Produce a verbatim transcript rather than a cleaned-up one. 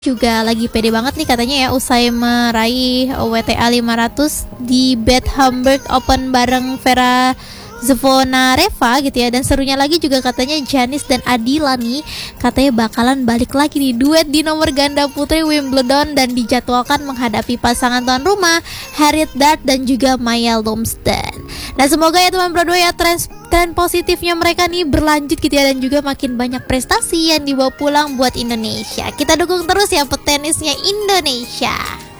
Juga lagi pede banget nih katanya ya usai meraih W T A lima ratus di Bad Hamburg Open bareng Vera Zvonareva gitu ya. Dan serunya lagi juga katanya Janis dan Adila nih katanya bakalan balik lagi nih duet di nomor ganda putri Wimbledon dan dijadwalkan menghadapi pasangan tuan rumah Harriet Dart dan juga Maya Lumsden. Nah semoga ya teman Broadway ya tren, tren positifnya mereka nih berlanjut gitu ya, dan juga makin banyak prestasi yang dibawa pulang buat Indonesia. Kita dukung terus ya petenisnya Indonesia.